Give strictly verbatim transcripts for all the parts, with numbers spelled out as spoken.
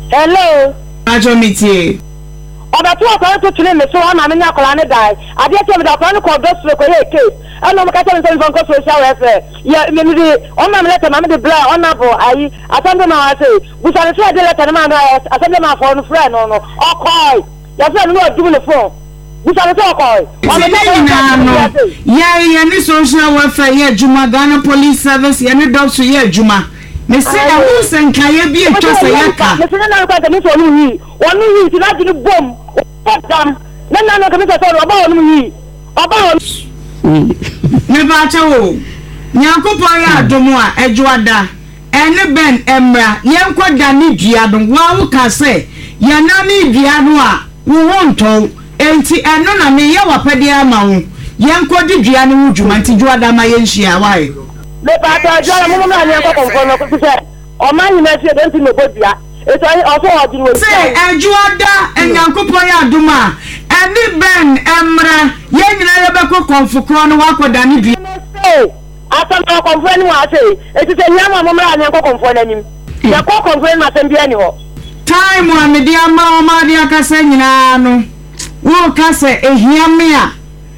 Hello. Ajo metie. Oba tu akwa to tune me so na me nya kola ne dai. Ade che me da kwa ne ko do sure ko ye case. Eno me ka che me so nko social welfare. Ya me me on na me letter na me de bra on na bo ayi atande ma wa say. Busa ne so de letter na ma atande ma for no friend no no. Okoi. Ya friend no do the phone. Busa ne so okoi. O me no. Ya ya ni social welfare ye Juma Ghana Police Service ya ni do so ye Juma. Me say e hu sen kan ye bi etwa say yaka. Me say na kwa me so no yi. Wonu yi ti na di bom. Dam. Na na no ka me so oba wonu yi. Oba wonu. Me ba cha wo. Nyankopon ya adomo a ejuada. Ene ben emra yenkoda ni dua do. Wa wo ka say ya na ni dua no a wo wonton. Enti eno na me ye wapade ama wo. Yenkodi dua no wudwuma nti juada ma yenhia wai. Le pata jara mo mo na nko konko no ko se o ma ni na se den ti me bodua e so o so o di we se ajuada enyankopon ya aduma eni ben emra ye nyina ye be ko konfukro no wakoda ni bi se ata ma konfo ni wa se e ti se nyama mo mra nko konfo na nim ya ko konfo na sem bia ni ho time wa me dia ma o ma dia ka se nyina no wo ka se ehia me a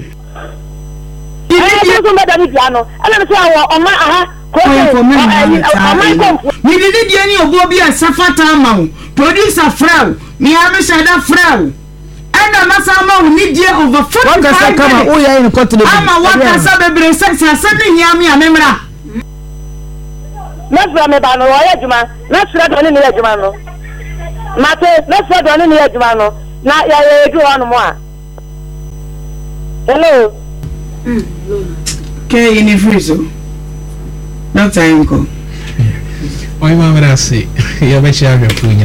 Ibi so meda ni piano. Ala me say awo oma aha ko ko mi didi die ni obo bi asafata ma wo producer frau mi am shada frau ana masama wo ni die over forty five kama o ya ni kotle ama waka sa bebre sex asa ni hia me amemra na fra me ba no wo ya juma na fra do ni ya juma no mate na fra do ni ya juma no na ya ya edu wanu mo a hello. Mm. Okay, in freezo. No time go. Oi mama rasi. Ya be share your phone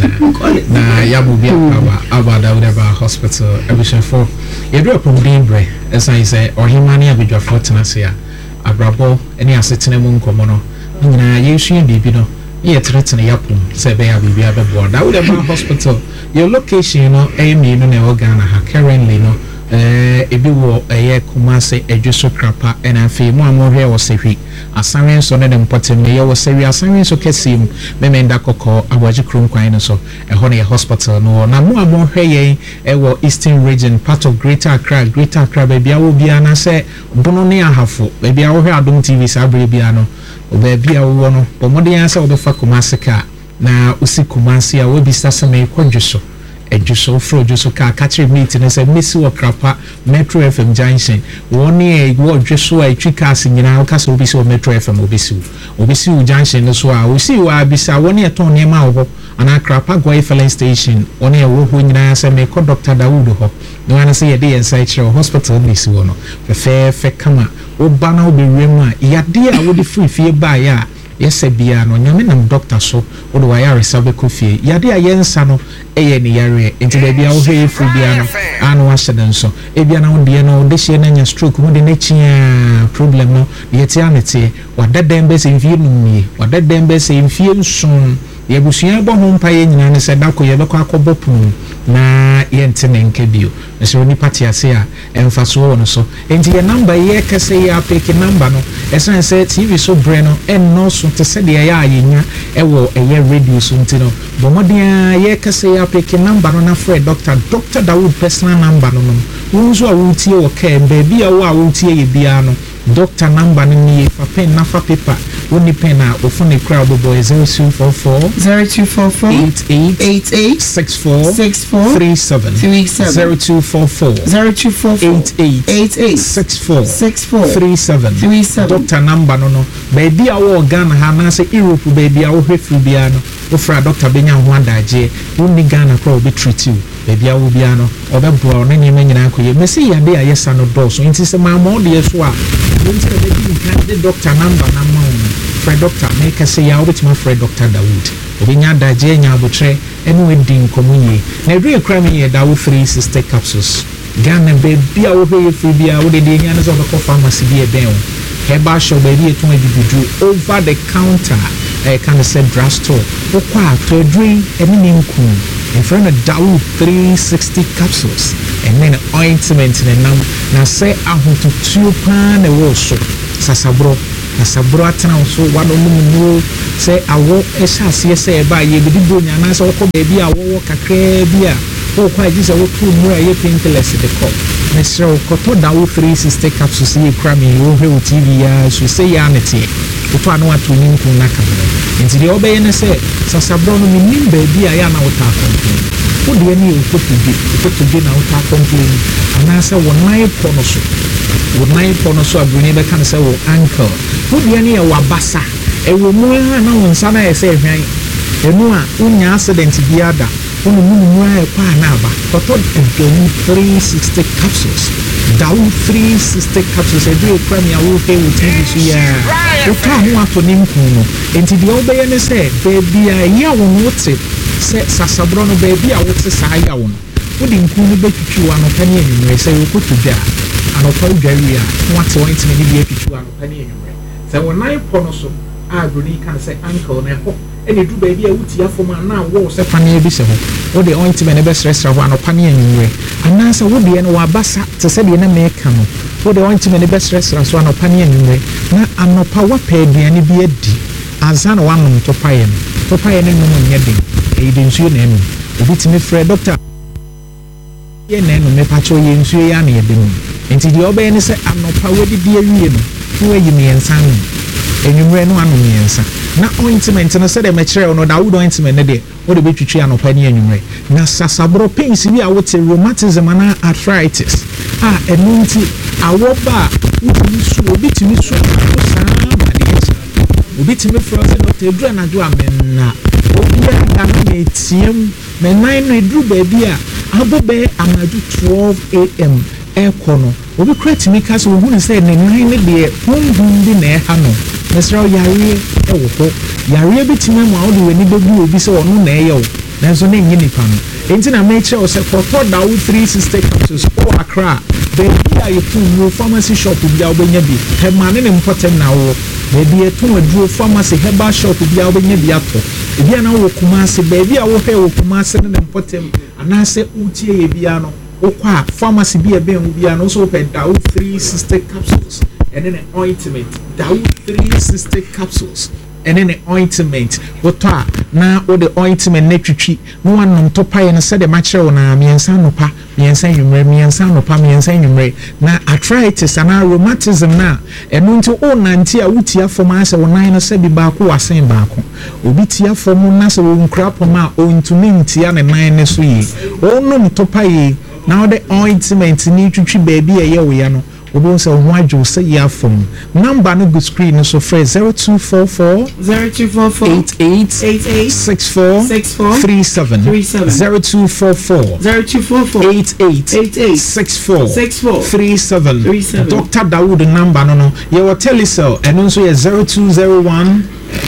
na ya bu bia aba aba da whatever hospital ebisha for. Ya do problem bre. As I say or himani abidwa for tenase a abrabo eni asetena mu nkomo no. Nyina ye hwe bibi no. Ye tretene yapum se be ya bibi abebo da whatever hospital. Your location no emi no na Ghana ha currently no. Eh ebi wo eye Kumase Edweso Krapa ena afi mu amorhwe wo sehwi asanwen so ne dem potem me ye wo sehwi asanwen so kesim me menda kokko awaji krum kwan no so eho ne hospital no na mu amorhwe ye e wo Eastern region part of Greater Accra Greater Accra be bia wo bia na se bono ne ahafo be bia wo hwe Adom T V sabre bia no be bia wo no pomoden ase wo be fa Kumase ka na usi Kumase a wo bi sase me kwadweso Ejuso fro juso ka catch meet na say Messi wo Krapa Metro F M Junction one e wo juso a twika sinyina wo kasa obi so Metro F M obi si obi si Junction no so a wo si wa bisa one e ton ne ma wo ana Krapa Gwai filling station one e wo ho nyina say me ko Doctor Dawood ho no ana say ye dey inside chiro hospital ni si wo no fe fe kama wo ba na wo be wem a yade a wo de free fie ba ya yes bia no nyame nam doctor so wo do wire reserve kofie yade a yensa no eye ni yare enti da bia wo hwe free bia no anu ahyeden so e bia na wo de no de hye na nya stroke wo de na chia problem no ye tia nete wadadem be se mfie numie wadadem be se mfie nson ye busua bo ho mpa ye nyina ne se da ko ye be ko akobɔ punu na ye ntene nke bio nso oni party ase a emfa so wo no so enti ye number ye kase ye apeke number no esan se T V so bre no enno so te se de ye ayenya ewo eye radio so ntino bo modern ye kase ye apeke number no na frɛ doctor Doctor Dawood personal number no no wonzo a wutie wo ka baby a wo a wutie ye bia no doctor number no ni fa pen na fa paper woni pen a ofone kra bobo zero two four four zero two four four eight eight eight eight six four six four three seven three seven zero two four four zero two four four eight eight eight eight six four six four three seven three seven doctor number no no baby a wo Ghana ha na say Europe baby a wo hwefu bia no wo fra doctor benya ho adaje woni Ghana kra obi treat you baby a wo bia no obebro no nyema nyina akoye mesi yade a yesa no do so nti se ma mo de so a won't the doctor number na ma Fred doctor make us say ya obetima Fred Doctor Dawood obinya daje nya abotre eno edin komunye na edwe krami ye dawo three sixty capsules Ghana baby a wo hwe free bia wo de de nya no so be pharmacy bi e ben heba show baby eton edibudu over the counter I can say drugstore wo kwa to edwin eni ni nku in front of Dawood three sixty capsules and then ointment in nam na say ahoto tuo pa na wo so sasabro kasabro atena so wado no mu sɛ awo ɛhyɛ aseɛ sɛ ɛba yɛ bidi bo nyana sɛ wokɔ baabi a wɔwɔ kakra bi a wokɔ agye sɛ wotu mu a yɛ painkillers de kɔ mesrɛ wo kɔtɔ dawo three sixty capsules yɛ kura me wohwɛ wo tv ya so sɛ yɛ aneteɛ wotɔ ano ato ne nku na kamera nti deɛ wobɛyɛ ne sɛ sasabro no menim baabi a yɛ ana wota complain wodeɛ ne yɛ wokɔtodwe wokɔtodwe na wota complain anaasɛ wo nan pɔ no so wo nan pɔ no so abroni bɛka no sɛ wo ankle wodeɛ ne yɛ wabasa ɛwɔ mu a na wo nsa no ayɛ sɛ hwan ɛno a wonya accident bi ada wono mu mu ayɛ kɔ a na aba kɔtɔ dawu three sixty capsules dawu three sixty capsules ɛde ekura mi a wohwɛ wo tv so yɛ a wotɔ ho ato ne nkun no nti deɛ wobɛyɛ ne sɛ baabi a ɛyɛ wo ho te sɛ sasabro no baabi a wote saa yɛ wo no wode nkun no bɛtwitwi wo anɔpa ne anwummerɛ sɛ wokɔto dwa a anɔpa wodware a na wate wɔn ntimi ne bi atwitwi wo anɔpa ne anwummerɛ sɛ wo nan pɔ no so a broni kan sɛ ankle na ɛhɔ ɛna edu baabi a wuti afɔm a na awɔ sɛ paneɛ bi sɛ hɔ wode ointment ne bɛsrɛsrɛ hɔ anɔpa ne anwummerɛ anaasɛ wodeɛ no wabasa te sɛ deɛ na mɛka no wode ointment ne bɛsrɛsrɛ so anɔpa ne anwummerɛ na anɔpa wapɛ aduane bi adi ansa na wanom tɔpayɛ no tɔpayɛ no nom nyɛ den ɛyɛ de nsuo na ɛnom obi tumi frɛ doctor yɛ na ɛnom mepakyɛw yɛ nsuo yɛ ana yɛde nom nti deɛ ɔbɛyɛ ne sɛ anɔpa wadidi awie no na wayi mmiɛnsa nom enwumre no anu miensa na ointment no sɛ de mɛkyerɛ no da wood ointment ne de wo de betwitwi anɔpa ne enwumre na sasabro pains bi a wote rheumatism na arthritis a ɛno nti awɔ ba wotumi so obi tumi so saa ba de ɛkyɛ obi tumi frɛ sɛ doctor edura na do amenna obi a da no etiem menan no eduru baabi a abo bɛ amadu twelve a m ɛkɔ no obi kura tumi ka so ohun sɛ ne nan ne deɛ honhom bi na ɛha no mesra yare ɛwɔ hɔ yare bi tumi mu a wode w'ani bɛbu obi sɛ ɔno na ɛyɛ wo nanso na ɛnyɛ nipa no enti na mɛkyerɛ wo sɛ kɔtɔ dawo three sixty capsules ɔ akra baabi a yɛto nwuro pharmacy shop bi a wobɛnya bi hɛma ne ne mpɔtɛm na wɔ baabi yɛto aduro pharmacy herbal shop bi a wobɛnya bi atɔ ebi a na wɔ Kumase baabi a wohwɛ wɔ Kumase ne ne mpɔtɛm anaasɛ wotie yɛ bia no wokɔ a pharmacy bi a bɛn wo bia no so wopɛ dawo three sixty capsules and then an ointment dawo three sixty capsules and then an ointment wotɔ a na wo de ointment na twitwi na wanom tɔpayɛ no sɛ de makyerɛ wo na miɛnsa nopa miɛnsa nwummerɛ miɛnsa nopa miɛnsa nwummerɛ na arthritis ana rheumatism na ɛno nti wo nante a wotia fam a sɛ wo nan no sɛ bi baako wasen baako obi tia fam na sɛ wo nkura pɔm a ɔntumi ntia ne nan ne so yi wonom tɔpayɛ na wo de ointment ni twitwi baabi a ɛyɛ wo ya no obo say ho adwo say ya phone number no go screen so frɛ zero two four four zero two four four eight eight eight eight six four six four three seven zero two four four zero two four four eight eight eight eight six four six four three seven Doctor Dawood number no no ye wo telecell eno so ye zero two zero one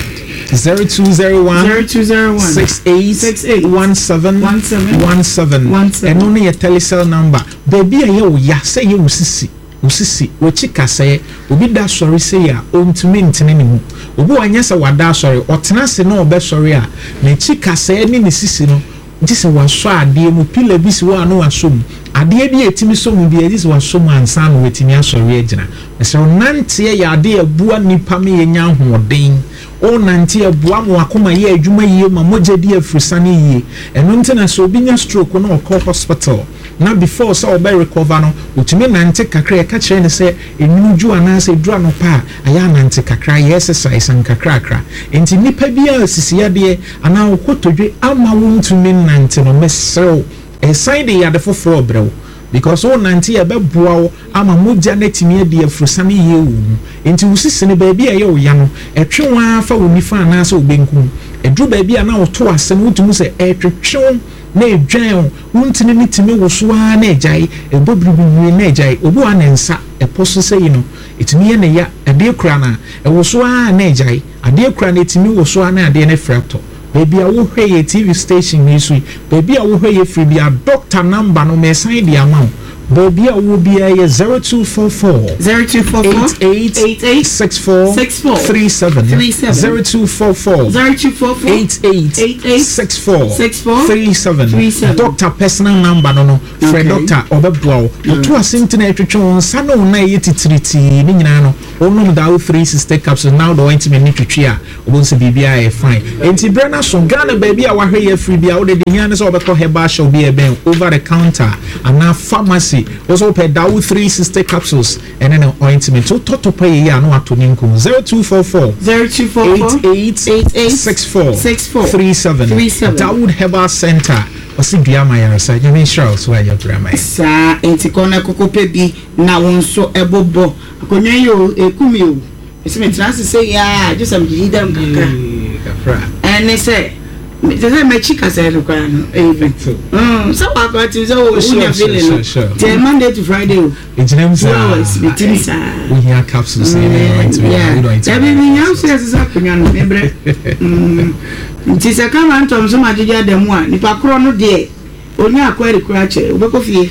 zero two zero one zero two zero one six eight six eight one seven one seven one seven one seven eno no ye telecell number baby a ye wo ya say ye wo sisi usisi wochi kasɛ obi da sɔre sɛ ya ontumi ntene ne mu obi wanya sɛ wada sɔre ɔtena se na ɔbɛ sɔre a na chi kasɛ ne ne sisi no nti sɛ wasɔ adeɛ mu pila bi si wo ano asom adeɛ bi etimi som bi edi sɛ wasom ansa no wetimi asɔre agyina ɛsɛ ɔnante yɛ adeɛ abua nipa me yenya ahoɔden ɔnante abua mo akoma yɛ adwuma yie ma mogya di afurisa ne yie ɛno nti na sɛ obi nya stroke na ɔkɔ hospital na before sɛ ɔbɛ recover no otumi nante kakra ɛka kyerɛ ne sɛ enunu ju anaasɛ dura no pa a ayɛ nante kakra yɛ exercise nkakra kakra enti nipa bi a sisi adeɛ ana okotodwe ama wo ntumi nante no mesrew ɛsan de yade foforɔ brɛw because wo nante yɛ bɛboa wo ama mogya na timi adi afurisa ne yie wo mu enti wo sisi ne baabi a yɛ wo ya no ɛtwe wa fa wo nifa anaasɛ wo benkum ɛduru baabi a na wo to asɛm wotumu sɛ ɛtwetwe na edwan wontene ne timi wosoa na egyae ebobribibi na egyae obi wa ne nsa eposo sɛ yi no etimi ye ne ya ade kura na ewosoa na egyae ade kura na etimi wosoa na ade ne frato baby a wo hwɛ T V station ni so baby a wo hwɛ free bia doctor number no me sign di amount Baby, I will be a zero two four four zero two four four eight eight eight six four six four three seven three seven zero two four four zero two four four eight eight eight six four six four three seven. Doctor personal number no no. Friend doctor obebua. Otu asinti na etwetwe nsa no na ye titiriti ni nyina no. Onum da three sister capsules now the ointment ni twetwe a obonse bibia e fine. Enti brana so Ghana baby a wahwe ye free bia wo de nya ne so obekọ herbal shop bi e ben over the counter and na pharmacy also pay Dawu three sister capsules and then an ointment. So toto pay ya no atonim ko zero two four four zero two four four eight eight six four six four three seven. Dawood Herbal Center. Osi bia ma ya sa nyame show so ya drama. Sa enti kona kokope bi na wonso ebobo. Akonwa yo ekumi o. Esi me trans say ya just am jidam kakra. Kakra. And say They say my chica said no can even. Mm, so I got to so we feeling. Till Monday to Friday. It's names are between sa. We hear capsules saying to yeah. There be me now says akunya no mebre. Mm. Nti se ka man tom so magija dem a nipa kro no de oni akwari kura che obeko fie.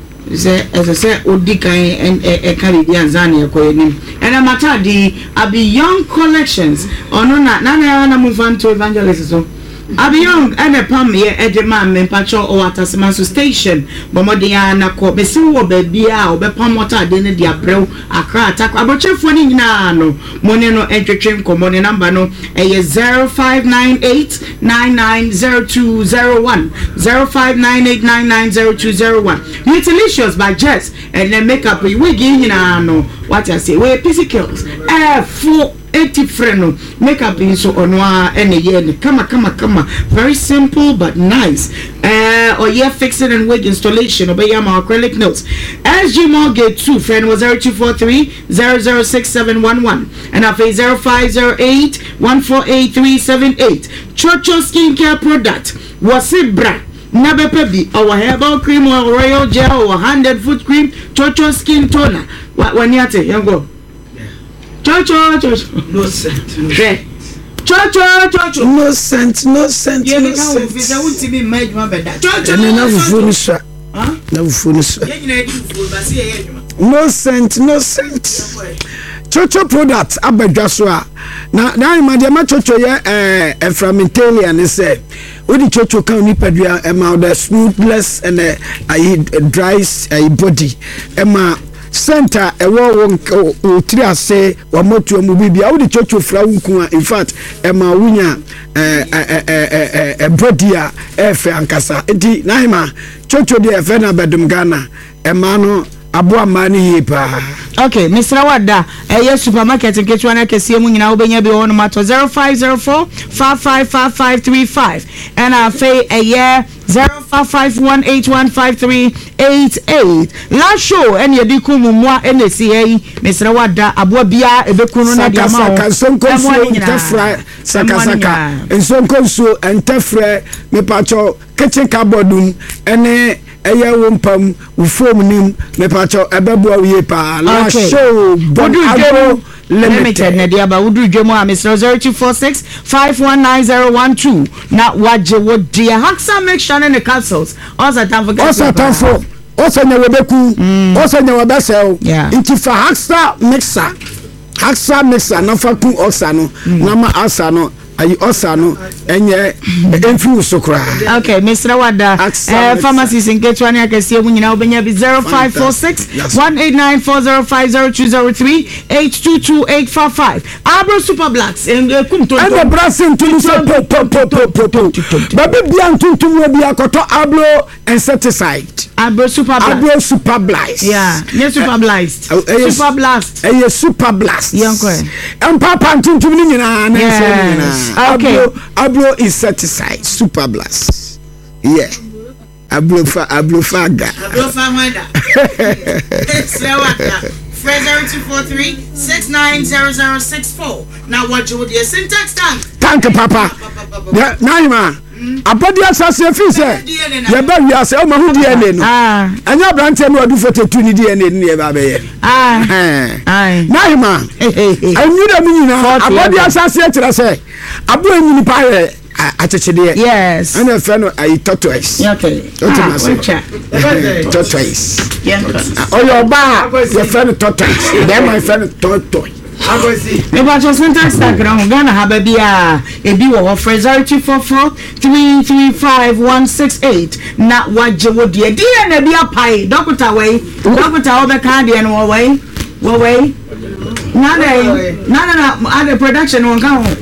Say as I say odi kan en e carry di anzani ekoyenim. And a matter di abi young collections ono na na na na move on to evangelist so. Abiyong ene pam ye edema me pacho o Atasemanso station bomodia na ko besi wo bebia obepam wota de ne dia brew akra attack abochefo ni nyina no money no entwetwe nkomo number no eye zero five nine eight nine nine zero two zero one zero five nine eight nine nine zero two zero one Utilicious by Jess and then makeup we gi nyina no what I say we physicals eh full eighty freno makeup in so onwa ene ye kama kama kama very simple but nice uh or yeah fixing and wig installation obey my acrylic nails S G Mortgage two friend was zero two four three zero zero six seven one one and I pay zero five zero eight one four eight three seven eight Chocho skincare product was it bra Nabepebi our herbal cream or royal gel or handed foot cream Chocho skin toner what when you say you go Church, church, no scent. Church, church, no scent, no scent. Yeah, no scent. I want to be made one better. Church, and never finish. Huh? Never finish. No scent, no scent. Chocho product abedwaswa. Na na imagine ma chocho ye eh from Italian say. We the chocho kan ni pedua e ma the smoothness and eh dry body. E ma center ewo won tiri ase wa moto mu bibia wo de chocho fra wunku in fact e ma wunya eh eh eh eh body a e fe ankasa enti na hima chocho de e fe na bedum Ghana e ma no abo amani ye pa. Okay, Mister Wada, eh supermarket nketwa na kese mu nyina obenya bi wono mato zero five zero four five five five five three five and I pay a year zero five five one eight one five three eight eight. Last show and ye di ku mumwa N S A Mister Wada abo bia ebekunu na dia ma saka sonko so ntafra saka saka ensonko so ntafra me pacho kitchen cupboardum ene eye wompam ufom nim me pacho ebebo awie pa la show bodu limited na dia ba wudu dwemo a Mister zero two four six five one nine zero one two na waje wo dia Haxa make sure in the castles also time for also time for also nya webeku also nya webesel inti fa Haxa mixer Haxa mixer na fa ku osa no na ma asa no ayi osano enye enfu sokra. Okay, Mister Wada eh pharmacies in Ketwani akese mu nyina obenya bi zero five four six one eight nine four zero five zero two zero three eight two two eight four five Abro Super Blacks en kumto and the brasin to so pop pop pop pop pop baby bian tuntum we bi akoto Abro insecticide Abro Super Blacks Abro Super Blast yeah yes Super Blast Super Blast eh yes Super Blast yanko en papa tuntum ni nyina na yes. Okay. Ablo, Ablo insecticide, Super Blast. Yeah. Ablo fa, Ablo faga. Ablo famada. zero two four three six nine zero zero six four. Now what you would your syntax tank? Thank you, Papa. Yeah, Naima. Abodi asase fi se. Ye ba wi ase o ma hu D N A no. Ah. Anya brante no adu forty-two ni D N A ni e ba be ye. Ah. Eh. Ai. Naima. Anyu da mi nyina abodi asase kire se. Abo enyi ni pa ye akyekyedeɛ yes ɛna ɛfɛ no ayi tortoise okay tortoise ɔyɛ ɔba a yɛfɛ no tortoise bɛrima yɛfɛ no tortoise Ebacho syntax Instagram Ghana haba bia ebi wo ho frɛ zero two four four three three five one six eight na waje wo de de na bia pai doctor wei doctor obeka de no wei wo wei na na na na ade production won ka ho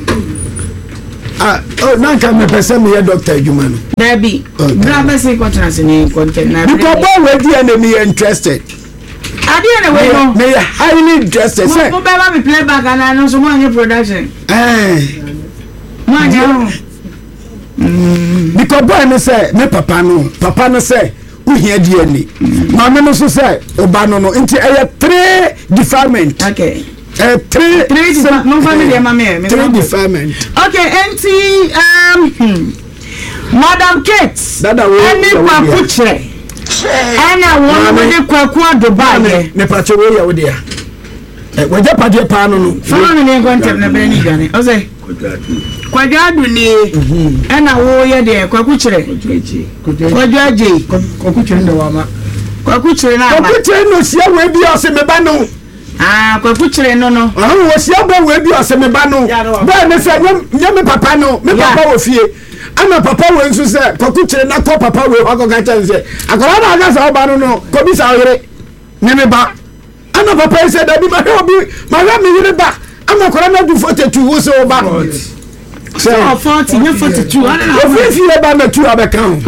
ah oh na ka me pese me doctor adwuma no Debbie bra be say content ni content na because boy we dey na me interested ade na we no me highly interested say mo be ba me play back and no so mo any production eh mo anya mm because boy me say me papa no papa no say uhia die ni mama no so say oba no no nti eh three deferment okay eh three three deferment no family mama me three deferment okay nti um hmm. Madam Kate dada we any papuche ana won we kwaku adubai ne pache we ya we dia eh we je paje pa no no fana no ne content na be ni gane o say kwadadu ni ana wo ye de kwaku kire kwadwaje kwaku kire ndo wa ma kwaku kire na ma kwaku kire no sia we bi o se me ba no ah kwaku kire no no ah wo sia ba we bi o se me ba no ba me se nyam me papa no me papa wo fie ana papa we nso se kwaku kire na ko papa we ho ka cha se akora na aga sa oba no no ko bi sa oyere ne me ba ana papa se da bi ba obi ma ga me yire ba ana akora na du forty-two wo se oba so forty you forty-two ana na o fi fi ba na two abeka ho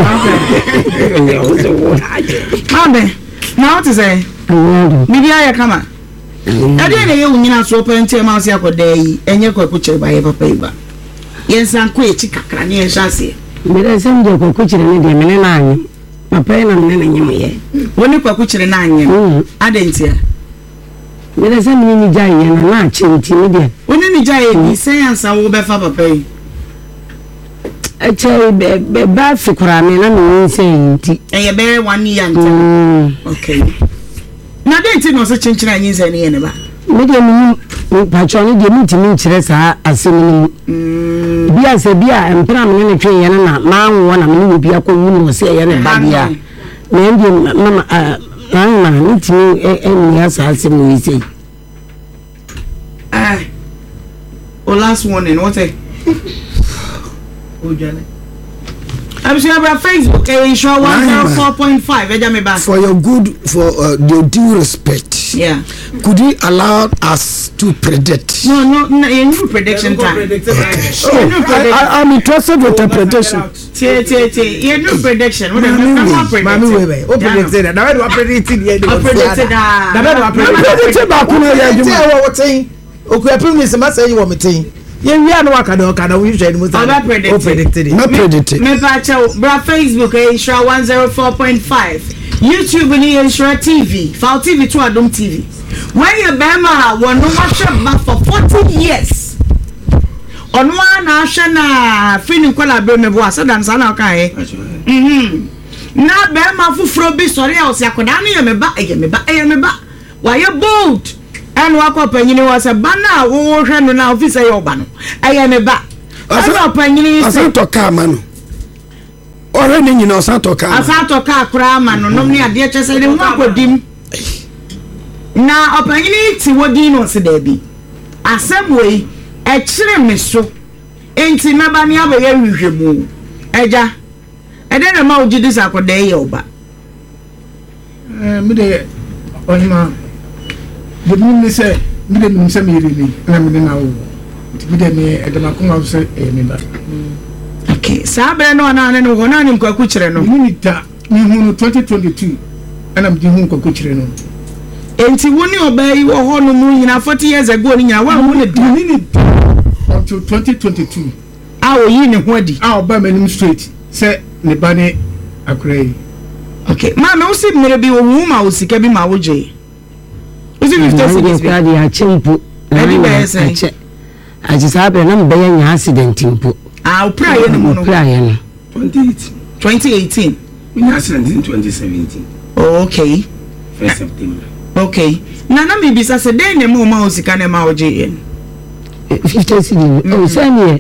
abe na what is say mi bia ya kama ade na ye wunyina so pente ma se akoda yi enye kwaku kire ba ye papa yi ba yensan ko echi kakra ne yenhase mere sem je kwaku kire ne de mene na anyi papa na mene na nyim ye woni kwaku kire na anyi adentia mere sem ni ni jai ye na na chenti ni de woni ni jai ni sen ansa wo be fa papa yi eche be ba fikura me na me nsen nti eye be one year nti okay na denti no so chenchira anyi nsen ne ye ne ba me de mi patron de mi timi kire sa asem ni bia se bia empra me ne twen ye na ma anwo na me ne bia ko wu no se ye ne ba bia me ndi mama na na ni timi en ya sa asem ni se ah o last one in what eh o jale I'm sure about Facebook eh show one oh four point five eja me ba for your good for uh, the due respect yeah could you allow us to predict no no no you new prediction time oh I, I'm interested with the prediction tie tie tie you new prediction what am predict mami we we o predicted na we do predict the end of predicted na na we do predict ba ku na ya juma tie wo tin oku apim ni se ma say wo metin ye wi anu aka do aka do we share ni mo say o predicted no predicted me pa cha bra Facebook eh Insura one oh four point five YouTube ni Insura T V Fal T V to Adom T V when you bema won no watch ba for forty years onu na ahwe na fini kwala be me bo asa dan sa na ka eh mhm na bema fufuro bi sori a osi akoda na ye me ba ye me ba ye me ba wa ye bold and wako panyini was a bana wo hwe no na officer ye oba no aye me ba asa panyini asa to ka ma no ore ni nyina asa to ka asa to ka kra ma no nom ni ade chese de ho akodim na opanyini ti wodi no se da bi asem wei e kire me so enti na ba ni abaye hwehwemu eja ede na ma oji dis akoda ye oba eh me de ohima but me say me de me say me really na me na wo me de me e de makoma say e me ba okay sabe no na na no na ni kwaku kire no me ta me hu twenty twenty-two ana me hu kwaku kire no enti woni obai wo ho no mu nyina forty years ago ni nyina wa hu ne di ni until twenty twenty-two a o yi ne ho adi a oba manim straight say ne ba ne akrai okay ma me usi mere bi wo hu ma usika bi ma wo je usi fifty cents bi adi a chempo edi be say aji sabe na mbe nya accident mpo ah o pra ye no mo no pra ye no twenty eighteen we had accident in twenty seventeen oh okay first September okay na na me bisa se den ne mo ma usika ne ma wo je yen fifty cents o say ne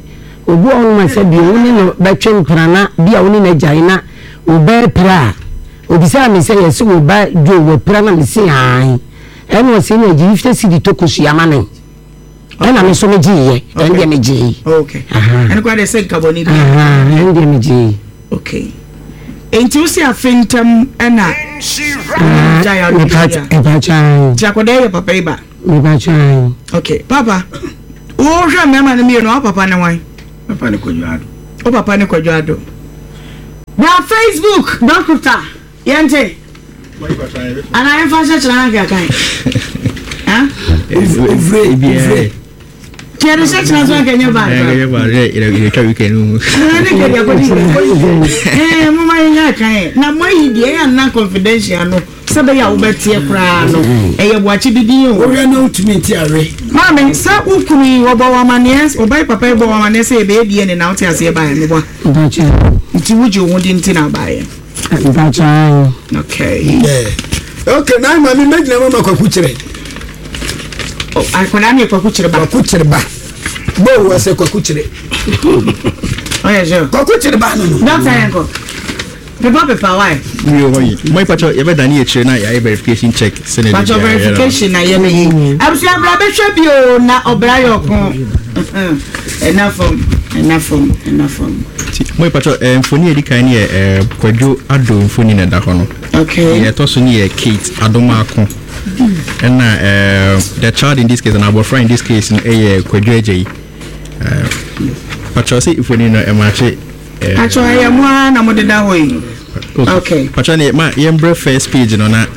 obu on ma se bi woni no betwe prana bia woni na gyae na oba pra obisa me se yesi oba dwo wo prana me se han eno se na gi fifty cedi tokosu yamane ena me so me giye ende me giye okay ene kwa de se carboni aha ende me giye okay enti wo se afentam ena jaya me pat e pa chan jakode ye papa iba me pa chan okay papa wo hwa me ma ne mi no papa ne wan papa ne Kwadwoado o papa ne Kwadwoado na Facebook doctor yente ana enfa se chana ga kan ha ovre bien kere se chana so ga nya ba ga ba re ire twa weekend mu na ne ke ya ko di eh mo ma nya kan na mo yi die ya na confidential no sabe ya wo betie kra no e ye boachi bidin o we no ultimate are mama sa ukuni wo bo wa manes o bai papa bo wa manes e be die ne na uti ase ba me bo ndacha nti wuji wo ndi nti na ba ye ndacha okay yeah okay na mami megina mama kwa kuchire oh akona mi kwa kuchire ba kwa kuchire ba bo wa se kwa kuchire oya je kwa kuchire ba no doctor yanko Papa Papa why? You why? My pacho you better need a na ya verification check. Pacho verification na ye me. Abusu abra be hwe bio na obra yo ko. Enough from enough from enough from. My pacho eh phone e di kan ne eh Kwadwoado phone na da ho no. Okay. Yeah, to so ne Kate Adomako. And uh the child in this case and our friend in this case eh Kwadwoaje. Eh pacho say phone no e match Pacho ya mwa na modeda hoyi. Okay. Pacho ne ma yembre first page no na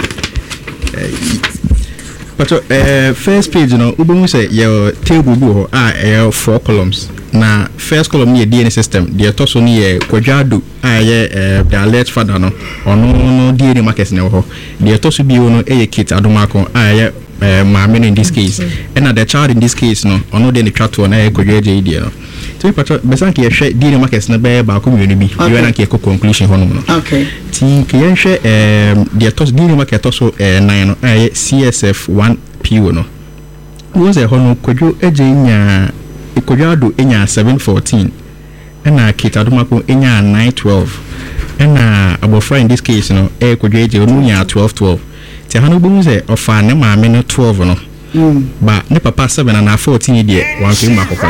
Pacho eh first page no ubu say your table bu ho ah eh four columns. Na first column ni D N A system. The to so ni Kwadwoado ah ye the alleged father no ono no D N A markers na ho. The to so bi no eh Kate Adomako ah ye maame in this case. And the child in this case no ono de ne twato na eh Kwadwoaje idi no. So pacho besanki ye hwe D N A markers na be ba ko mienu bi you na ke conclusion hono no okay ti ke ye hwe em de tos D N A market so eh nine no eh C S F one P O no wo ze hono Kwadwoaje nya Kwadwoado enya seven fourteen na Kate Adomako enya nine twelve na abofra in this case no eh Kwadwoaje no nya twelve twelve ti hanu bu ze ofa ne maame no twelve no mm. Ba ne papa seven na fourteen de wan fi makokora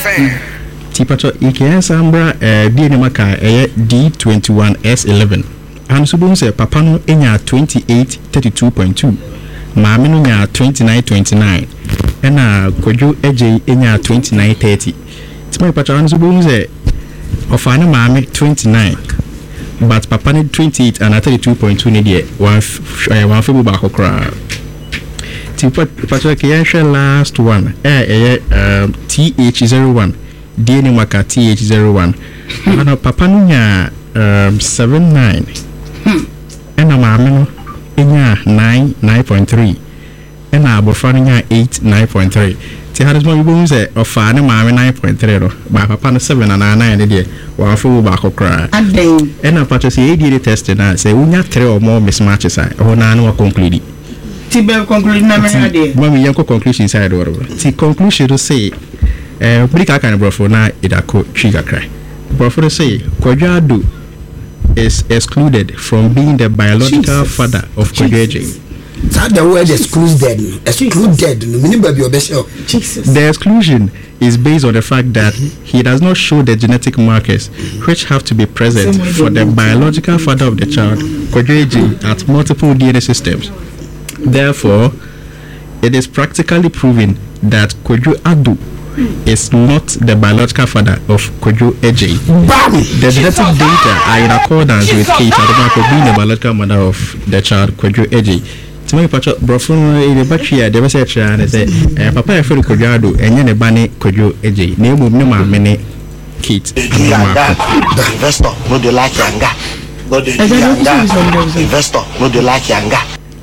ti pacho ikensa ambra eh D N A maka eh D twenty-one S eleven and so bon say papa no enya twenty-eight thirty-two point two maame no nya twenty-nine twenty-nine na Kwadwoaje enya twenty-nine thirty ti my pacho and so bon say ofane maame twenty-nine but papa ne twenty-eight and thirty-two point two ne de one one febu ba kokra ti pacho ke yan last one eh eh T H zero one D N A maka T H zero one ana papa no nya um seventy-nine hmm ena maame no enya nine nine point three ena abofra no nya eight nine point three ti hadis mo bibo se ofa ne maame nine point three ro ba papa no seven na nine ne de wa fo ba kokra aden ena pacho se e D N A test na se unya three or more mismatches ai ho na na wa conclude ti be conclude na me ade mami yanko conclusion side wo ti conclusion to say eh brika kan brofo na idako trigger cry brofo say Kwadwoado is excluded from being the biological Jesus. Father of Kwadwoaje. That the word excluded excluded no meaning baby obesho Jesus. The exclusion is based on the fact that he does not show the genetic markers which have to be present for the biological father of the child Kwadwoaje at multiple D N A systems. Therefore, it is practically proven that Kwadwoado is not the biological father of Kwadwoaje. The genetic data are in accordance with Kate Adomako being the biological mother of the child Kwadwoaje. To my patch brofo in the battery they were say and say papa e fere Kwadwoado enye ne ba ne Kwadwoaje na emu ne ma me Kate Adomako. Investor no dey like yanga. No dey yanga. Investor no dey like yanga.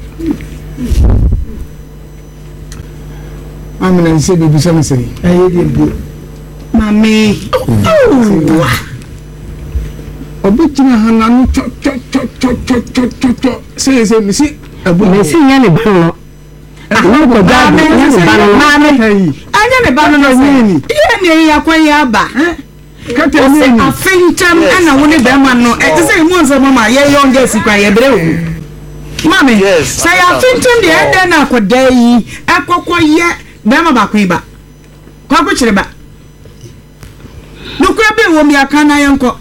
I'm going to say baby something. I hear you. Mommy. Oh. Obitina hananu cho cho cho cho cho cho cho cho. Say say me see. Me see yani bano. Ano ko dad yani bano. Mama. Anya ne bano no ni. Ye ne ya kwa ya ba. kata ni afintam ana woni be ma no e te say mu nse mama ye younger sikwa ye bere wo mami say afintam de e de na akoda yi akokọ ye be ma ba kwan ba kwa ko kire ba no kura be wo mi aka na yenko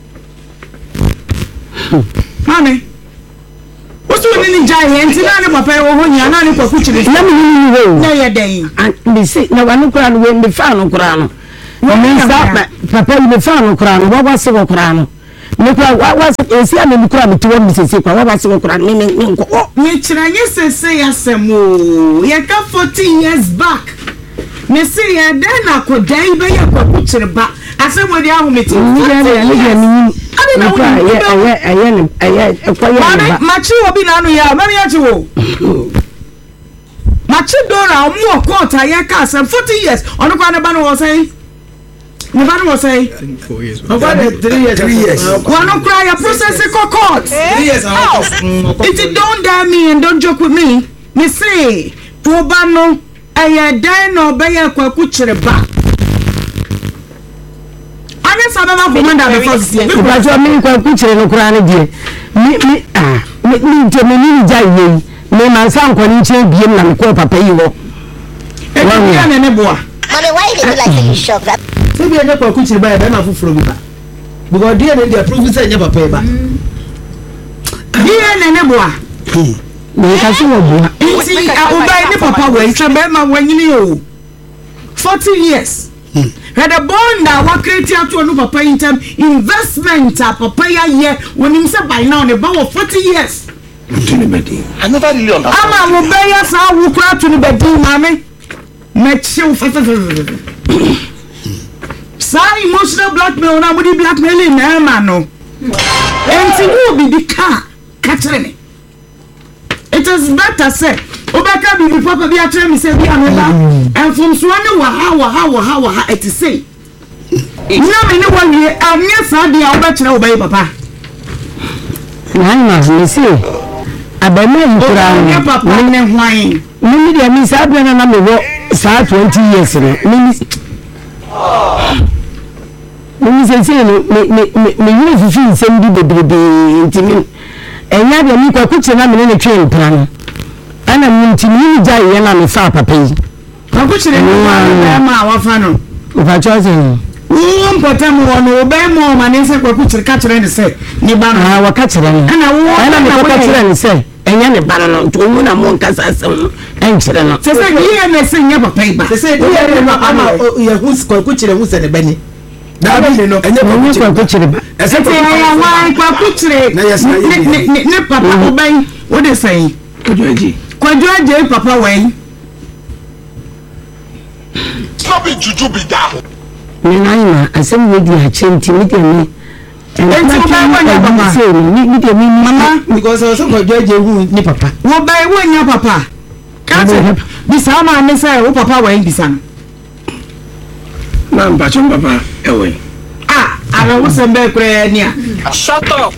mami osu ni ni jai he ntina ne papa wo ho nya na ne kwa ku kire na mi ni ni wo na ye den bi se na wa no kura no we me fa no kura no me sa papa me fa no kura no wa wa se wo kura no me kura wa wa se esi a me kura me to mi se se kwa wa wa se wo kura me me nko me kira nye se se ya semo ye ka fourteen years back me se ye den na ko dai be ye kwa ku kire ba asemo di ahu me ti ni ya ya ni ya ni ni kwa ye aye aye ni aye kwa ye ba ma chi obi na anu ya ma ya chi wo ma chi dora omu okota ye ka asem forty years onu kwa ne ba no wo say ne ba no wo say four years over three years three years one no cry your process ko court three years it don't dare me and don't joke with me me say wo ba no aye dan no be ye kwa ku kire ba anya sabe ma commander before this year ba jo mi kwa ku kire no kura ne die mi mi ah mi mi je mi ni ja yi me man san ko ni che biem na ko papa yi wo e ya ne ne boa Mommy, why you look like you shocked? That so be anya kwa ku kire ba e be ma fufuro bi ba because dia ne dia prove say anya papa ba dia ne ne boa me ka se wo bo nti obai ne papa we hwe be ma wanyini o forty years had a bond that what create to no papa in term investment a papa ya ye when him say by now ne ba forty years I never really understand. ama wo be ya sa wo kura to ne bedi mame me chill sa emotional blackmail na body blackmail na ma no enti wo bi di ka katre me it is better say obaka bi bi papa bi atre me say bi ameba and from so ne wa ha wa ha wa ha wa ha it say na me ne wa wie anya sa dia obakire obai papa na ma me say abama yi kura ne papa ne hwan ni mi dia mi sa bia na me wo sa twenty years ne mi mi say say no me me me you fifi nsem bi bebrebe ntimi enya bia mi kwa kuche na me ne twen plan ana mi ntimi ni ja ye na me fa papa yi kwa kuche ne ma ma wa fa no o fa cho say wo mpota mu wo no be mo ma ne se kwa kuche ka kire ne se ni ba no ah wa ka kire ne ana wo ana me ka kire ne se enya ne ba no to mu na mo nka sa sem en kire no se se ye ne se nya papa yi ba se se ye ne ama ye hu kwa ku kire hu se ne bani dabi no enye kwa ku kire ba ese se ya wa kwa kuche ne ne papa obai wo de sai kojoji kojoji papa wai Stop it, juju be down. ni na ina asem we di a chenti mi de mi enti wo bai wo nya papa ni mi de mi mama because also kwa joje hu ni papa wo bai wo nya papa ka se bisa ma ne sai wo papa wai bisa no na mpacho papa ewe ah ara wo se mbe kure ni a Shut up.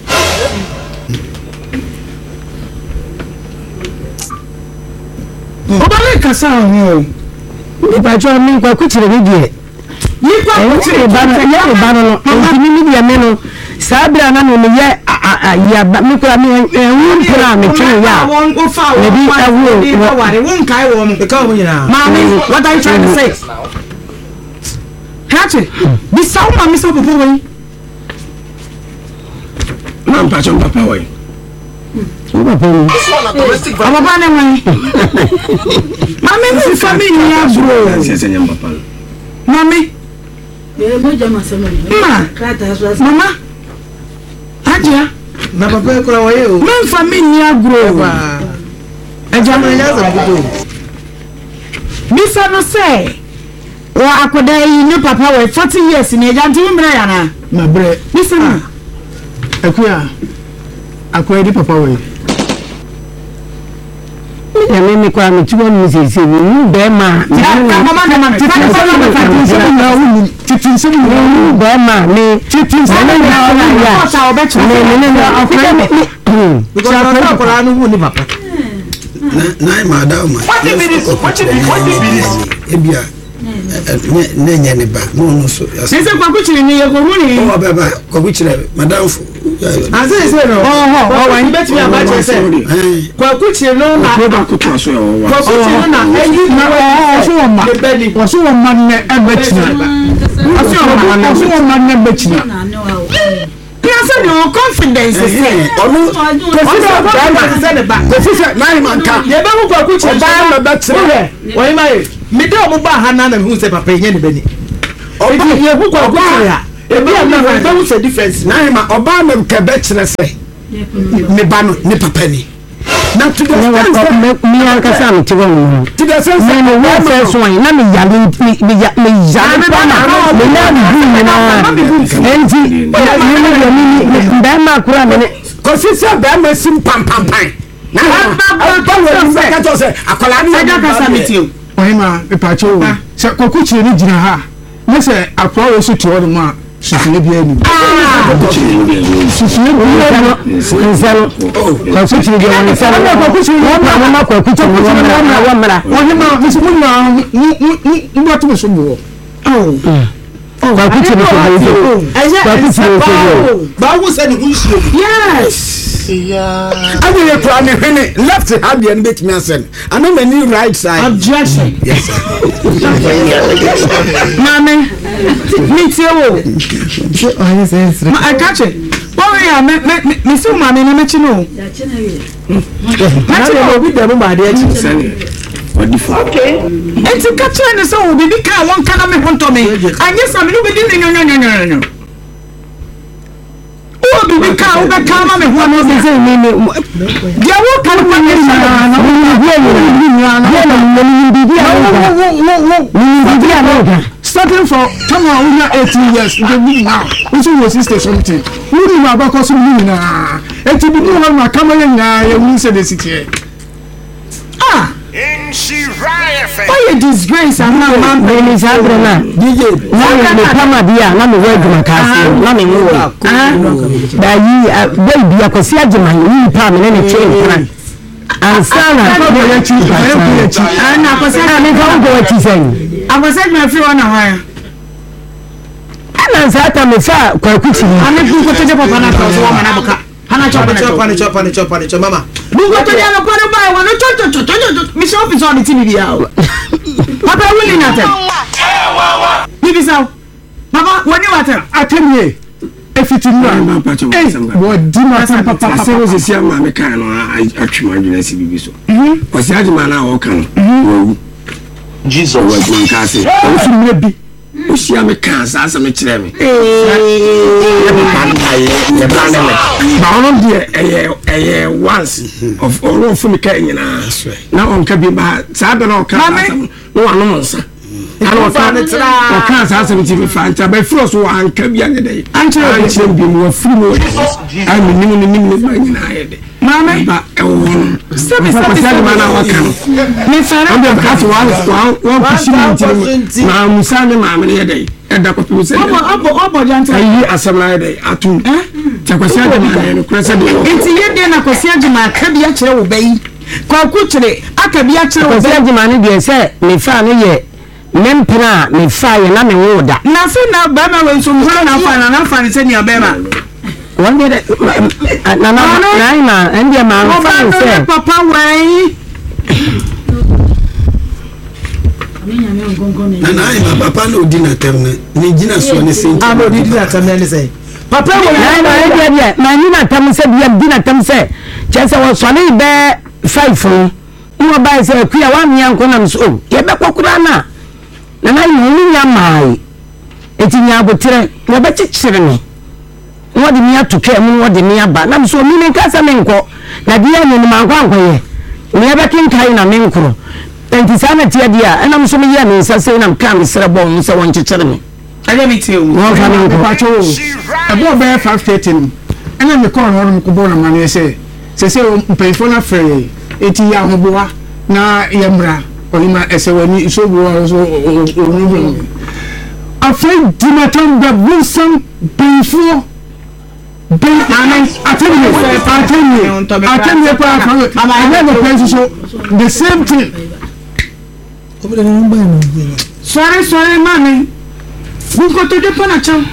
obale kasa ho ni ba jo mi kwa ku kire ni de yi kwa kuche ba na ya ba no ntimi mi de me no sa bra na no me ye ya ba mi kura mi hu kura mi twe ya won go fa Maybe won I will- di ba ware won kai wo mo e ka mo nyina mami what are you trying to say Hachi bisa wo mami so popo we na mpacho papa we o ba pe ni This one a domestic aba ba ne wan mami mi family ya bro se se nya papa mami ma mama ajia na papa kura wo ye o men family ya bro ba aja na ya za budo bisa no say wa akoda yi ne papa we forty years ni aja nti mra ya na ma bre bisa no akuya akuya di papa we ya me mi kwa mi tuwa mi se se ni be ma mama na mama titin se ni be ma ni titin se ni ya ya obe chu ni ni ni akura mi because na kura no hu ni papa na na ma da ma What the be this? What the be? What the be this? ebia ne nya ne ba no no so se se kwa kuchire ni ye ko huni o baba kwa kuchire madam fu ase se no oh oh wa ni betimi abache se kwa kuchire no na ko ba ko to so wa kwa kuchire na eyi na o so wo ma o so wo ma ne e betina o so wo ma o so wo ma ne betina Yes, no confidence. Onu ko fi so ba ma se ne ba. Ko fi se na man ka. Ye ba ku kwa kuchire ba ma betina. Wo ma ye. Me de omo ba ha na na me hu se papa yen ne bani. Oba ye ku kwa kuchire ha. E bi am na ba hu se difference. Na ma oba na ke be kire se. Me ba no ne papa ni. Na to the sense me an ka sa me ti won. To the sense me no wa fe so yin na me ya me me ya me ya me pa na me na bi me na. Enti me me me ba ma kura me ko si se ba ma sim pam pam pam. Na ba ba wo se ka to se akola ni ya ka sa me ti o. Ohima epache o se kokuchire ni gina ha ne se akwa wo so ti wo mu a sufune bia ni sufune bia ni nsalo kokuchire bia ni nsalo kokuchire ni ma kokuchire ni wa mara ohima misi mu na mu atu so bo oh kokuchire ni ko kokuchire ni ba wo se ni hu shiro yes yeah and you try me when left hand the bit me asen and on the right side objection yes sir mama me too ma I catch it oh yeah me me me so mama na me chi no ya chi na ye ma chi no bi da mo ba de chi sani okay enti catch ni so obi bi ka won kana me honto me anye sa me no be di nyo nyo nyo nyo o bi bi ka o be ka ma me ho no se se ni ni dia wo kan ma ni na na ni ni ni ni na na ni bi dia wo wo wo ni bi dia no starting for come on we are eighteen years we be now we should was sister something we do ma ba ko so ni na enti bi no ma kama ya nya ya wi se de sitie ah in she riot why a disgrace and now man me ni sabra na D J na me kama dia na me wed ma ka se na me wo ah da yi baby akosi agema yi pa me ne chain plan ansana ko ya chi ba ana akosi na me ka go chi sen akosi me free one na ana sata me sa kwa kuchi ana ku ko te papa na ka so wa na buka hana chopa chopa ni chopa ni chopa ni chopa mama buko to ya no kwa no ba wa no cho cho cho cho mi so office on the T V bia papa willing at it bibi saw papa woni water atemie efiti no ma pa cho wo di ma sa papa se wo se sia ma me kan no atwema dwena si bibi so o se adwuma na wo kan wo Jesus wa dwun ka se o fi me bi o sia me kan sa sa me kire me eh ba ono die eh eh once of all of me kan nyina na on ka bi ba sa da na o kan sa no wano mo nsa ana o kan o kan sa sa me ti fa nta ba fro so an ka bi anye dai an kire bi mo firi mo ai mi ni ni ni ba nyina ayede mama ba e won sabi sabi sabi mana wa kan me fara on the cat one one pushing ti ma musa ne ma me ne dai e da ko pi se obo obo obo janta ayi asamla dai atu ta kwasi adema ne ko se de enti ye de na kwasi adema ka bi a kire wo bai kwa ku kire aka bi a kire wo kwasi adema ne de se me fa ne ye mempra me fa ye na me wo da na se na ba ma we so mo na fa na na fa ne se ni abema one day na na na na and your man fa say papa wai na na papa no di na tem ne gina so ne se ah no di na tem ne say papa wai na na dia dia na ni na tem se dia di na tem se che se wo so ne be five no ba se ku ya wa mi anko na so ye be kokura na na na ni nya mai etinya abotre wo be chichire ni wodi mi atoka mu wodi mi aba na so mi nkasa me nko na dia ni ma nkwa nkwa ye ni aba kinkai na me nkro enti sana tia dia na so mi ye me nsa se na kan sere bo nsa won chichire me aje mi tie o won fa me nkwa cho e bo be five thirty ena me call hono ko bo na mane se se se mpefo na free eti ya hoboa na yemra oyima esewani so bo so onu afei dimaton da wilson before ben amen atemi atemi atemi pa mama I never play so the same thing Sorry, sorry, mommy. We go to the Panacha.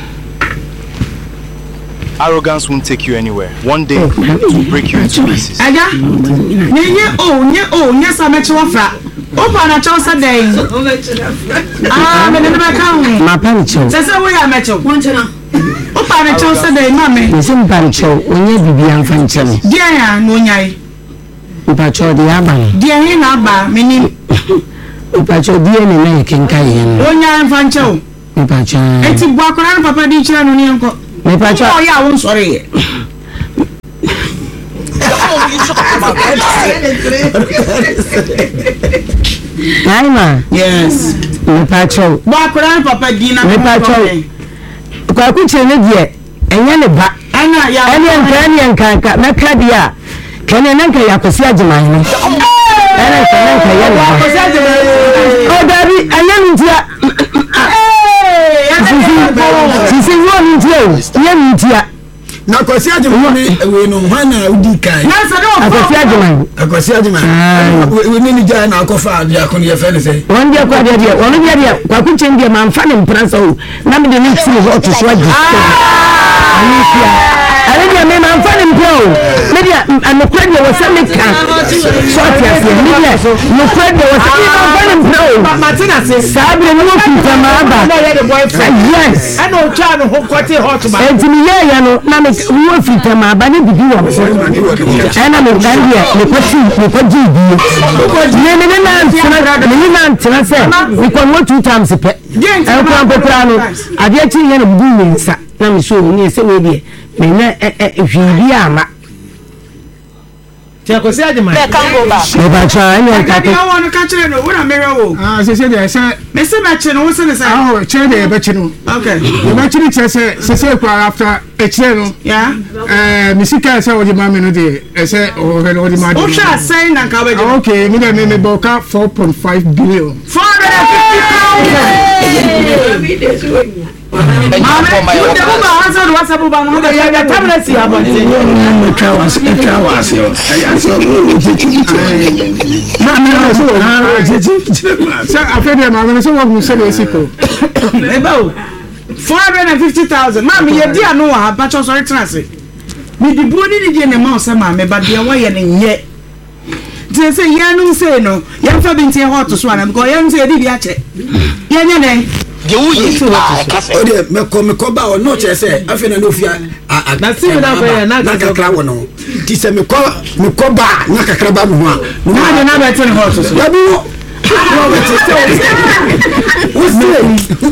Arrogance won't take you anywhere. One day it will break you into pieces. Aga? Nye oh, nye oh, nye sa mechi wafra. Opa na chow sa day. Ah, me never come. Ma pancho. Sasa we ya mechi. Opa na chow sa day, mami. Nisim pancho, onye bibi an fanchani. Dia ya no nyai. Upacho di aba. Dia hi na aba, mini. Upacho dia ni na ikenka yen. Onya fancho. Upacho. Eti bua kora na papa di chira no ni enko. Me pacho. Oh yeah, I'm sorry. Naima. Yes. Me pacho. Bua kora na papa di na. Me pacho. Kwa kuche ne die. Enye ne ba. Ana ya. Ene nka ene nka na kadia. Kene nanka ya kosi ajiman no. Ene nka nanka ya na. Kosi ajiman. O dabi anya ntia. Sisi wo ntia. Ye ntia. Na kosi ajiman we no hwana udi kai. Na sa no. Akosi ajiman. Akosi ajiman. We ni ni ja na akofa dia ko ye fe ne se. Won dia kwa dia dia. Won dia dia kwa kuche ndia manfa ne mpransa o. Na me de ni ti ho to so agi. Ani tia. Ale dia me manfa ne mpro. Me dia anokwa dia wo se me kan. Short ya se. Me dia no kwa dia wo se me manfa ne mpro. Martina se sabre no kuta maaba. Na ye the boyfriend. Yes. I know cha no ho kwate hot ba. Enti me ye ya no na me wo fita maaba ne bibi wo. Ana me dan dia me kwati me kwaji bi. Me me na ntina me na ntina se. We kon wo two times pe. E kwa popra no. Ade chi ye no bu mi nsa. Na me so ni se we die. Me na e e hwiri ama. Tia ko se adima. They can't go back. Me ba cha anya ka I want to catch no we na mere wo. Ah, se se de se Me se me che no wo se ne sa. ah, chere de be chi no. Okay. E be chi ni se se se kwa after e chere no. Yeah. Eh, misika se wo di ma me no de e se o he no di ma de. O sha say na ka be. Okay, me de me me boka four point five billion. four hundred fifty thousand. Mama, you the Uber answer WhatsApp Uber no the ya tablet si about. Me try was me try was yo. Na me no so. Ah, je se afede ma me so wo hu se le siko. Eba four hundred fifty thousand. Mama, ye dia no ha ba cho sorry trance. Me di bro ni di je ne ma o se ma me ba dia wo ye ne nye. They say ya no say no. Ya fa bi ntie hot so ana because ya say di bi a che. Ya nya den. The Uyi. O de me ko me ko ba o no che se afi na no fia. Na si na ko ya na na kakra wo no. Ti se me ko me ko ba na kakra ba mo a. Na de na ba ten hot so. Ya bi wo. Wo se.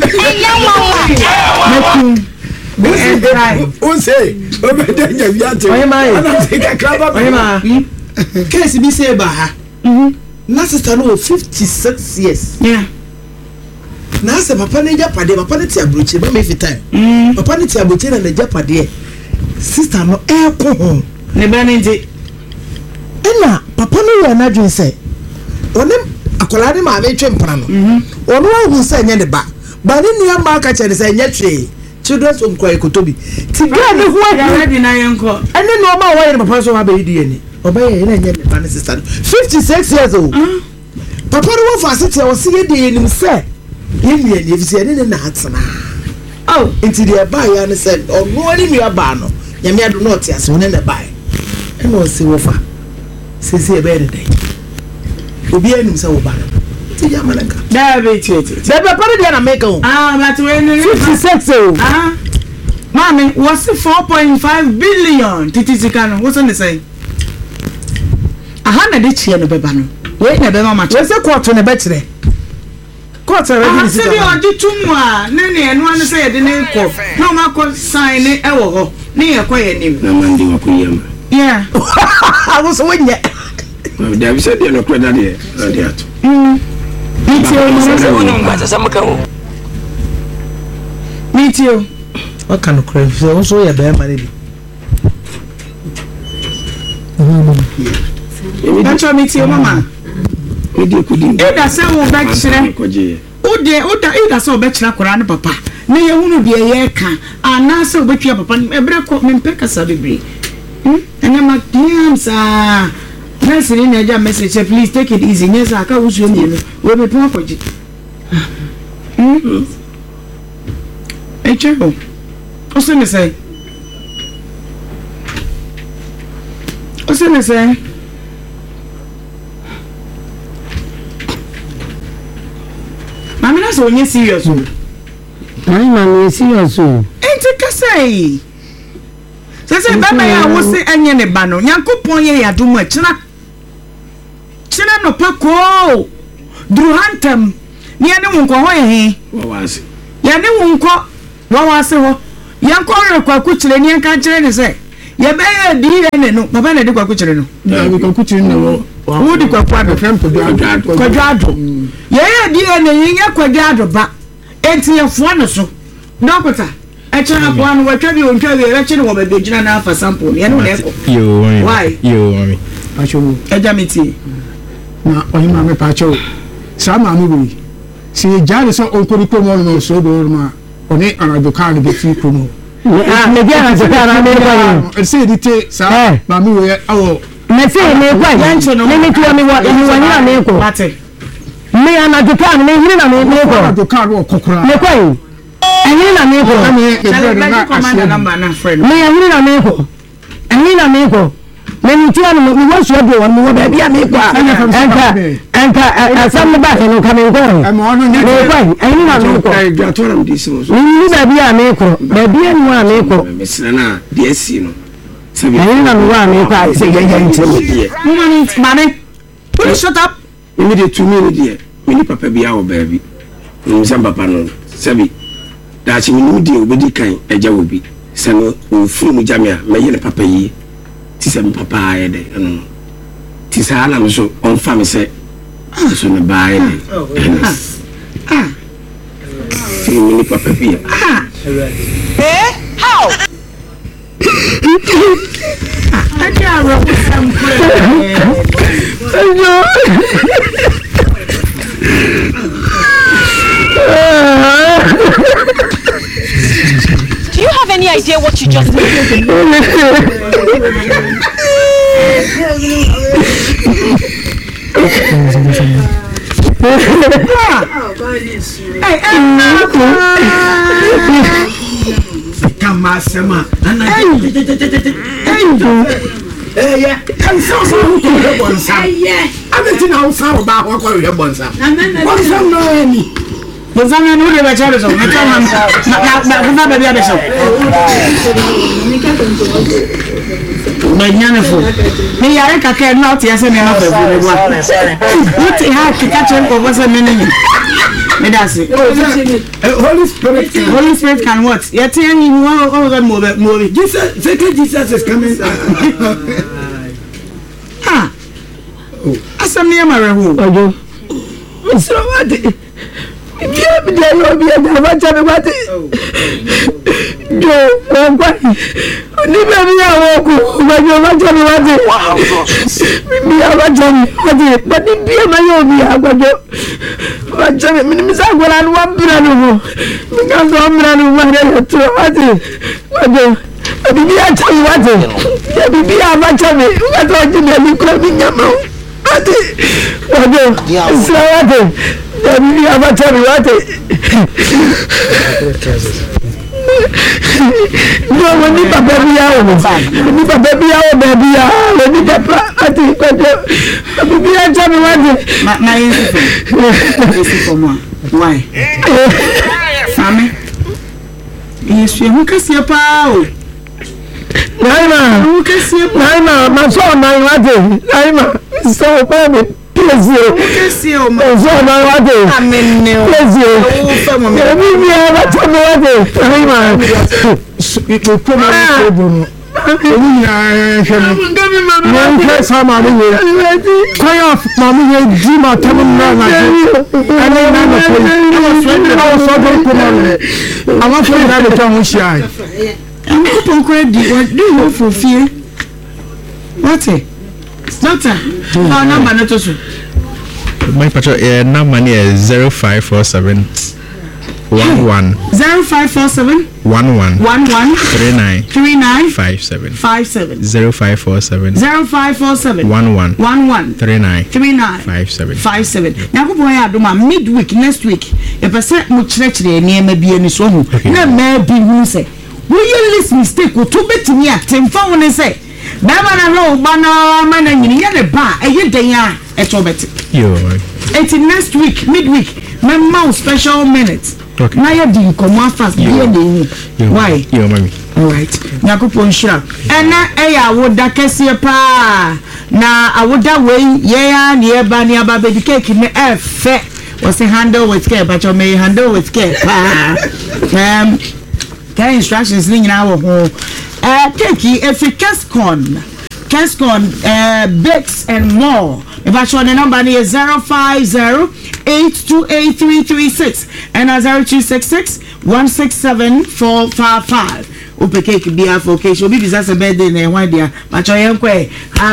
O se. O be de nya wi ate. Oye ma. Ana se kakra ba. Oye ma. Case bi say ba ha. Mhm. Na sister no fifty-six years. Yeah. Na se papa ne japade papa ne ti abroche ba me fitan. Mm. Papa ne ti abroche na ne japade. Sister no e ko ho. Ne ba ne nti. Ena papa no ya na dwen say. Onem akola ne ma be twempra no. Mhm. Ono ahu say nye ne ba. Ba ne nua ma ka che say nye twe. Children's home kwai kotobi. Ti ga ne ho ya ready na yenko. Ene no ma wa ye papa so ha be di eni. Oba ye na nye ne ba ne sister. fifty-six years old. Mm. Papa no wo fa sete o se ye de enim say. Yemi eni efisi ene na atena. Oh, inti de ba ya ne said, "Oh, no ni nua ba no. Nyame ado no te ase one na ba." Ene o se wo fa. Se se e be de dey. Obi enim se wo ba no. Ti ya manaka. Da be ti ti. Da papa no de na make o. Ah, but we ni fifty-six o. Ah. Mami, what's the four point five billion? Titi Sikano, what's on the say? Aha na de chia no beba no. We na be mama. We se court na be kire. Court na be ni sika. Ah, se bi oji tumu a, ne ne enu an say de ne ko. No ma ko sign ne e wo ho. Ne ye ko ye nim. Na mandi wa ko yema. Yeah. I was when ye. Na de bi se de no kweda de, na de ato. Mm. Mitio ni se wonu ngwa sa maka wo. Mitio. What kind of crave? So also ye be marry. That's Mitio mama. Odi ko di. E da se wo ba kire. O de o da e da se wo ba kire akora ne papa. Na ye hunu de ye ka. Ana se wo betwa papa e bre ko me mpeka sa bebre. Hm? Ana ma diam sa. Nurse ni na message say please take it easy. Yes, aka wusu emi no. We be pon akoji. Mhm. Eh chego. O se me say. O se me say. Mami na so onye serious o. Ai mami serious o. Enti kasai. Sese baba ya wo se enye ne ba no. Nyankopon ye yadom a kira. Kira no pako. Druhantam. Ni ane wo nko ho ye. Wawase. Ya ne wo nko wawase ho. Yanko rekwa ku kire ni enka kire ne se. Ye be ya di ene no. Baba na di kwa ku kire no. Ya bi kwa ku kire no. Wo di kwa kwa do fempo do ado. Kwa do ado. Ye ya di ene yin kwa do ado ba. Enti ye fo no so. Dokota. Achana kwa no watwa bi ontwa bi e chine wo be gina na afa sample ye no na eko. Yo, mami. Why? Yo, mami. Acho. Eja meti. Na oyima me pa cho. Sa ma mi bi. Si jare so onkori ko mo no so do ma. Oni anado kan be ti ko mo. Ah, me dia na se para me ko. E se dite sa ma mi we awo. Me se me kwa. Me me tu mi wa ni wa ni na me ko. Mate. Me anado kan me hiri na me me ko. Anado kan wo kokora. Me kwa. Ẹ̀yin na me ko. Me ẹ̀yin na me ko. Ẹ̀yin na me ko. Me ni ti anu me wo so do won me wo ba bia me ko. Enka enka asam ba he no ka me ko. E mo no nya. Me ko ẹ̀yin na me ko. Eh dwa to ram di si mo so. Ni ba bia me ko. Ba bia nu a me ko. Me sina na de si no. Sabi. Ẹ̀yin na me wa me ko a se ye ye nti me die. Mama mama. Will you shut up? Me de two me de. Me ni papa bia wo ba bi. Me sam papa no. Sabi. Dachi mi nudi obedi kan eja obi sano o furu mu jamia me ye ne papa yi ti se papa aye de no ti sa na so on fa me se so ne ba aye de ah ti mi ni papa bi ah eh how I can't rock some Do you have any idea what you just did? Kama sema ana eh yeah kan so so ko he bonsa eh abeti na wo fa wo ba ho ko he bonsa bonsa no ni Bonsa no de ba chalo so na kama na na ba bia be so Banyana fo me yare ka ke na o ti ase me na fa fo le bua uti ha ki ka chen ko bonsa me ni me da se Holy Spirit Holy Spirit can what yet any one of them move move Jesus second Jesus is coming ah asam ne amare ho ojo so what Dia dia lo dia dah baca baca. Jo, orang ni baby aku, baca baca baca. Bibi baca baca, tapi dia mayo dia baca. Baca ni misal gua lalu ambil lalu, mungkin gua ambil lalu mana tu baca. Baca, bibi baca baca. Ya bibi baca ni, enggak tahu jadi ni kau minyak mau. Baca, baca. Selamat. Bibi abacha biwate no ni papa biya o ni papa biya o baby ya ni papa ati kwaje bibi acha biwate ma na yesu yesu for moi why sami yesu e mukasi pa o naima mukasi naima maso na iwate naima so pa me Plaisir. Plaisir. Plaisir na wade. Amen. Plaisir. O famo me. Bibi aba tamo wade. Rima. Iko koma ko bono. Eyi na hwemo. Ngami mama. Nka sama ni we. Koyo mama ye di ma tamo na na. Ani na na ko. Awo friend na wo so do ko ma. Awo friend na be tan ho shia. Am ko pon ko di. Do you for fear? What? Doctor, how number not to my patrol, uh, number is zero five four seven one one zero five four seven one one one one three nine three nine five seven five seven zero five four seven zero five four seven one one one one three nine three nine five seven five seven. Nyankopɔn yɛ adom a midweek next week yɛpɛ sɛ mo kyerɛkyerɛ nneɛma bi ani so ho na mmaa bi hu sɛ woyɛ list mistake woto bɛtumi a temfa wo ne sɛ bɛrima na no ba na ma na nyini yɛ ne ba ɛyɛ dan a ɛtɔ bɛte eti next week midweek mɛma wo special minute na yɛ di nkɔmmɔ fast bi yɛ de hu why alright nyankopɔn nhyira ɛna ɛyɛ awoda kɛseɛ paa na awoda wei yɛa ne yɛba ne aba bɛdi cake ne ɛfɛ wɔse handle with care but you may handle with care paa um care instructions ne nyinaa wɔ ho uh, cake ɛfiri Kescon Kescon uh, bakes and more if I show the number is zero five zero eight two eight three three six and zero two six six one six seven four five five. Ope cake be for occasion. Obi bisa se birthday na ehwan dia. Macho yenkwe.